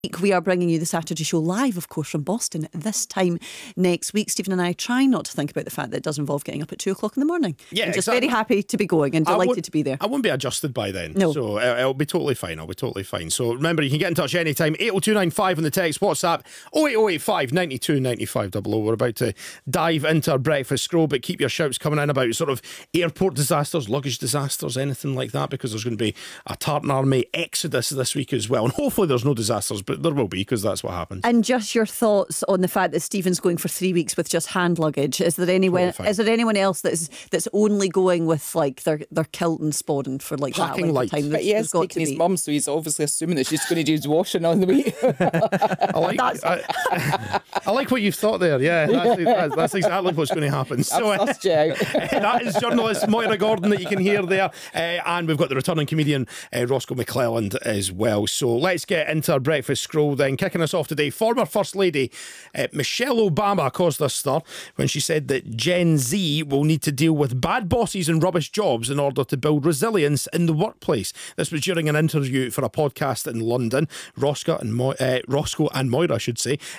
We are bringing you the Saturday Show live, of course, from Boston this time next week. Stephen and I try not to think about the fact that it does involve getting up at 2 o'clock in the morning. Yeah, I'm just very happy to be going and delighted to be there. I won't be adjusted by then. No. So it'll be totally fine. I'll be totally fine. So remember, you can get in touch anytime. 80295 on the text, WhatsApp 08085 92 95 00. We're about to dive into our breakfast scroll, but keep your shouts coming in about sort of airport disasters, luggage disasters, anything like that, because there's going to be a Tartan Army exodus this week as well. And hopefully there's no disasters, but there will be, because that's what happens. And just your thoughts on the fact that Stephen's going for 3 weeks with just hand luggage. Is there anyone else that's only going with like their kilt and sporran for like Packing that light? time? But he is taking his mum, so he's obviously assuming that she's going to do his washing on the way. I like what you've thought there. Yeah, that's exactly what's going to happen. So that is journalist Moira Gordon that you can hear there, and we've got the returning comedian Roscoe McClelland as well. So let's get into our breakfast scroll then. Kicking us off today, former First Lady Michelle Obama caused a stir when she said that Gen Z will need to deal with bad bosses and rubbish jobs in order to build resilience in the workplace. This was during an interview for a podcast in London. Roscoe and Moira, I should say,